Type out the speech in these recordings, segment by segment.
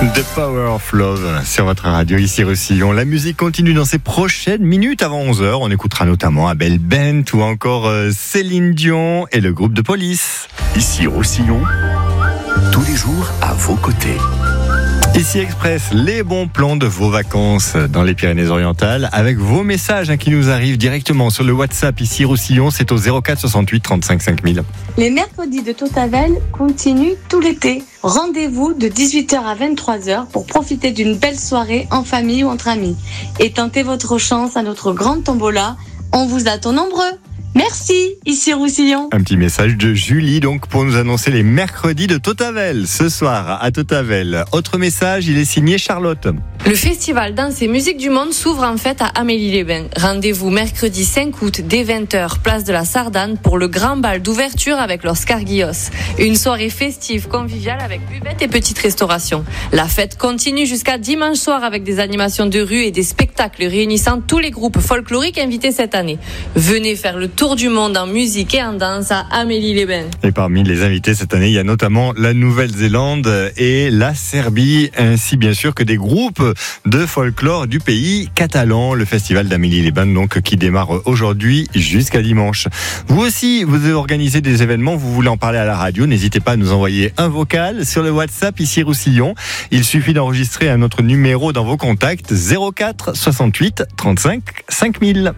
The Power of Love sur votre radio, ici Roussillon. La musique continue dans ces prochaines minutes avant 11h. On écoutera notamment Abel Bent ou encore Céline Dion et le groupe de Police. Ici Roussillon, tous les jours à vos côtés. Ici Express, les bons plans de vos vacances dans les Pyrénées-Orientales avec vos messages qui nous arrivent directement sur le WhatsApp ici Roussillon, c'est au 04 68 35 5000. Les mercredis de Totavel continuent tout l'été. Rendez-vous de 18h à 23h pour profiter d'une belle soirée en famille ou entre amis. Et tentez votre chance à notre grande tombola. On vous attend nombreux. Merci, ici Roussillon. Un petit message de Julie donc pour nous annoncer les mercredis de Totavel ce soir à Totavel. Autre message, il est signé Charlotte. Le festival Danse et Musique du Monde s'ouvre en fait à Amélie-les-Bains. Rendez-vous mercredi 5 août dès 20h, place de la Sardane pour le grand bal d'ouverture avec l'Oscar Guillos. Une soirée festive, conviviale avec buvette et petite restauration. La fête continue jusqu'à dimanche soir avec des animations de rue et des spectacles réunissant tous les groupes folkloriques invités cette année. Venez faire le tour du monde en musique et en danse à Amélie-les-Bains. Et parmi les invités cette année, il y a notamment la Nouvelle-Zélande et la Serbie, ainsi bien sûr que des groupes de folklore du pays catalan. Le festival d'Amélie-les-Bains donc qui démarre aujourd'hui jusqu'à dimanche. Vous aussi, vous organisez des événements, vous voulez en parler à la radio, n'hésitez pas à nous envoyer un vocal sur le WhatsApp ici Roussillon. Il suffit d'enregistrer un autre numéro dans vos contacts 04 68 35 5000.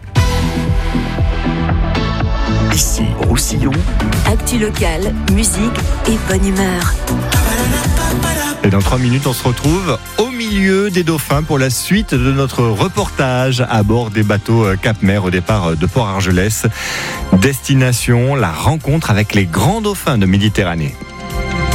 Ici Roussillon, actu locale, musique et bonne humeur. Et dans 3 minutes, on se retrouve au milieu des dauphins pour la suite de notre reportage à bord des bateaux Cap-Mer au départ de Port Argelès. Destination, la rencontre avec les grands dauphins de Méditerranée.